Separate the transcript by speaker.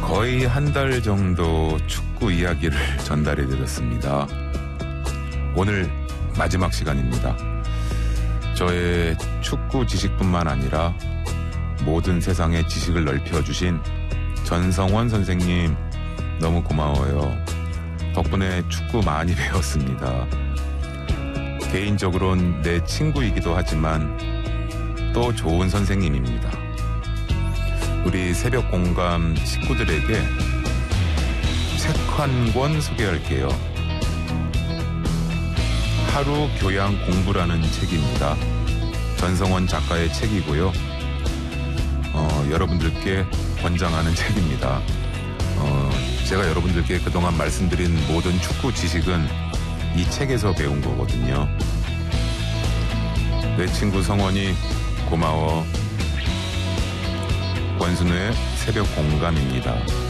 Speaker 1: 거의 한 달 정도 축구 이야기를 전달해 드렸습니다. 오늘 마지막 시간입니다. 저의 축구 지식뿐만 아니라 모든 세상의 지식을 넓혀주신 전성원 선생님 너무 고마워요. 덕분에 축구 많이 배웠습니다. 개인적으로는 내 친구이기도 하지만 또 좋은 선생님입니다. 우리 새벽 공감 식구들에게 책 한 권 소개할게요. 하루 교양 공부라는 책입니다. 전성원 작가의 책이고요. 여러분들께 권장하는 책입니다. 제가 여러분들께 그동안 말씀드린 모든 축구 지식은 이 책에서 배운 거거든요. 내 친구 성원이 고마워. 권순우의 새벽 공감입니다.